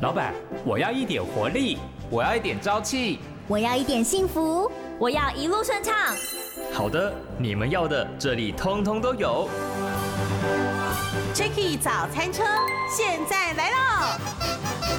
老板，我要一点活力， 我要一点朝气， 我要一点幸福， 我要一路顺畅。 好的，你们要的这里通通都有。 Jacky 早餐车现在来了。